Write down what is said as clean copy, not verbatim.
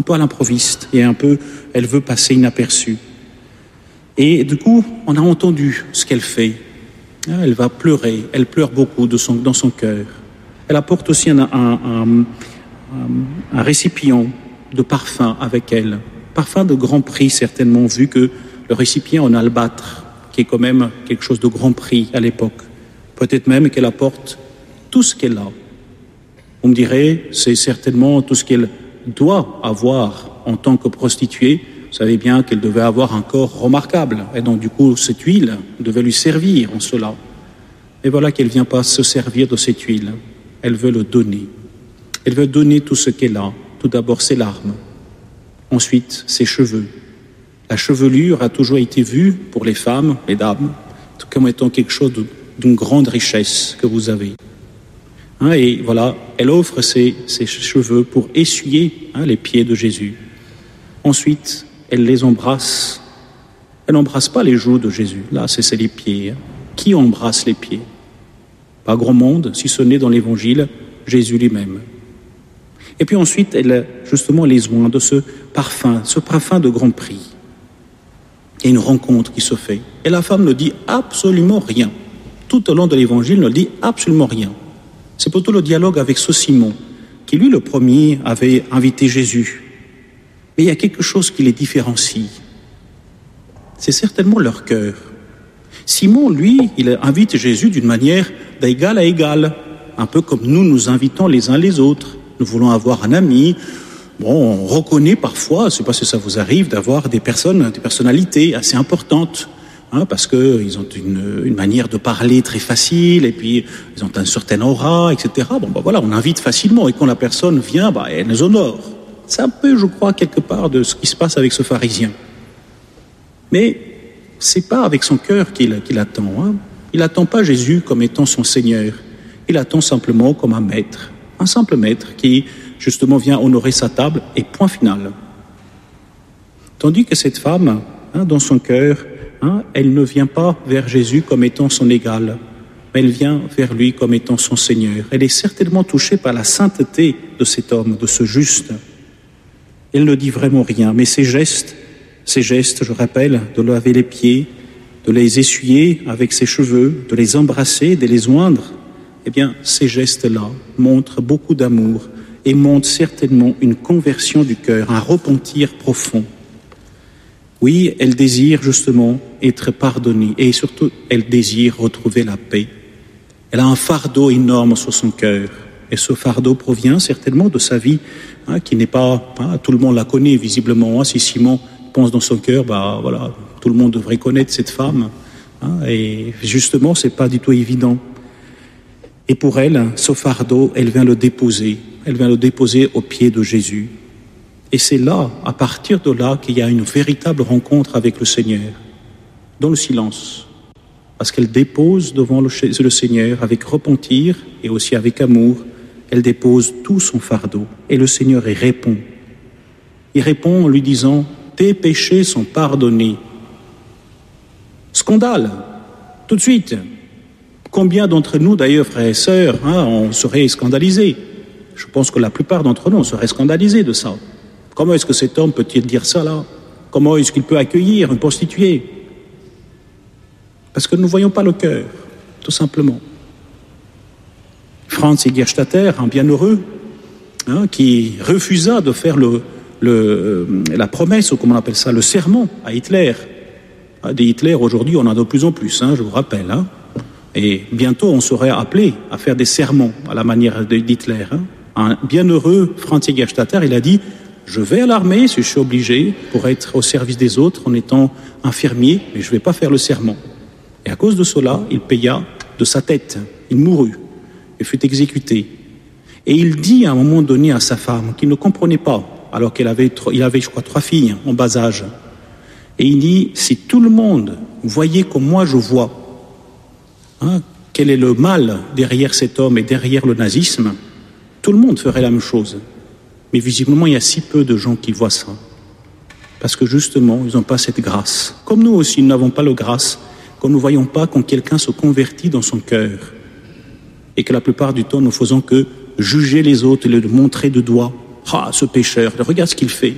peu à l'improviste et elle veut passer inaperçue. Et du coup, on a entendu ce qu'elle fait. Elle va pleurer, elle pleure beaucoup dans son cœur. Elle apporte aussi un récipient de parfum avec elle. Parfum de grand prix certainement, vu que le récipient en albâtre, qui est quand même quelque chose de grand prix à l'époque. Peut-être même qu'elle apporte tout ce qu'elle a. Vous me direz, c'est certainement tout ce qu'elle doit avoir en tant que prostituée. Vous savez bien qu'elle devait avoir un corps remarquable. Et donc, du coup, cette huile devait lui servir en cela. Et voilà qu'elle ne vient pas se servir de cette huile. Elle veut le donner. Elle veut donner tout ce qu'elle a. Tout d'abord, ses larmes. Ensuite, ses cheveux. La chevelure a toujours été vue pour les femmes, les dames, comme étant quelque chose d'une grande richesse que vous avez. Et voilà, elle offre ses cheveux pour essuyer les pieds de Jésus. Ensuite, elle les embrasse. Elle n'embrasse pas les joues de Jésus. Là, c'est les pieds. Qui embrasse les pieds? Pas grand monde, si ce n'est dans l'Évangile, Jésus lui-même. Et puis ensuite, elle, justement, les oint de ce parfum de grand prix. Il y a une rencontre qui se fait. Et la femme ne dit absolument rien. Tout au long de l'Évangile, ne dit absolument rien. C'est plutôt le dialogue avec ce Simon, qui lui, le premier, avait invité Jésus. Mais il y a quelque chose qui les différencie. C'est certainement leur cœur. Simon, lui, il invite Jésus d'une manière d'égal à égal, un peu comme nous invitons les uns les autres. Nous voulons avoir un ami. Bon, on reconnaît parfois, je ne sais pas si ça vous arrive, d'avoir des personnalités assez importantes, parce qu'ils ont une manière de parler très facile, et puis ils ont un certain aura, etc. Voilà, on invite facilement, et quand la personne vient, elle nous honore. C'est un peu, je crois, quelque part de ce qui se passe avec ce pharisien. Mais c'est pas avec son cœur qu'il attend. Il n'attend pas Jésus comme étant son Seigneur. Il attend simplement comme un maître, un simple maître qui, justement, vient honorer sa table, et point final. Tandis que cette femme, dans son cœur, elle ne vient pas vers Jésus comme étant son égal, mais elle vient vers lui comme étant son Seigneur. Elle est certainement touchée par la sainteté de cet homme, de ce juste. Elle ne dit vraiment rien, mais ces gestes, je rappelle, de laver les pieds, de les essuyer avec ses cheveux, de les embrasser, de les oindre, eh bien, ces gestes-là montrent beaucoup d'amour et montrent certainement une conversion du cœur, un repentir profond. Oui, elle désire justement être pardonnée et surtout, elle désire retrouver la paix. Elle a un fardeau énorme sur son cœur et ce fardeau provient certainement de sa vie qui n'est pas... tout le monde la connaît visiblement. Si Simon pense dans son cœur, voilà, tout le monde devrait connaître cette femme. Et justement, c'est pas du tout évident. Et pour elle, ce fardeau, elle vient le déposer. Elle vient le déposer aux pieds de Jésus. Et c'est là, à partir de là, qu'il y a une véritable rencontre avec le Seigneur, dans le silence. Parce qu'elle dépose devant le Seigneur avec repentir et aussi avec amour. Elle dépose tout son fardeau. Et le Seigneur y répond. Il répond en lui disant « Tes péchés sont pardonnés ». Scandale, tout de suite. Combien d'entre nous, d'ailleurs, frères et sœurs, on serait scandalisés? Je pense que la plupart d'entre nous, on serait scandalisés de ça. Comment est-ce que cet homme peut-il dire ça, là? Comment est-ce qu'il peut accueillir une prostituée? Parce que nous ne voyons pas le cœur, tout simplement. Franz Jägerstätter, un bienheureux, qui refusa de faire la promesse, ou comment on appelle ça, le serment à Hitler. Des Hitler, aujourd'hui, on en a de plus en plus, je vous rappelle. Et bientôt, on serait appelé à faire des sermons à la manière d'Hitler. Un bienheureux Franz Jägerstätter, il a dit « Je vais à l'armée si je suis obligé pour être au service des autres en étant infirmier, mais je ne vais pas faire le serment. » Et à cause de cela, il paya de sa tête. Il mourut et fut exécuté. Et il dit à un moment donné à sa femme, qu'il ne comprenait pas, alors il avait, je crois, 3 filles en bas âge. Et il dit « Si tout le monde voyait comme moi je vois, quel est le mal derrière cet homme et derrière le nazisme, tout le monde ferait la même chose. Mais visiblement, il y a si peu de gens qui voient ça. Parce que justement, ils n'ont pas cette grâce. Comme nous aussi, nous n'avons pas la grâce, quand nous ne voyons pas quand quelqu'un se convertit dans son cœur. Et que la plupart du temps, nous faisons que juger les autres et le montrer de doigt. Ah, ce pécheur, regarde ce qu'il fait.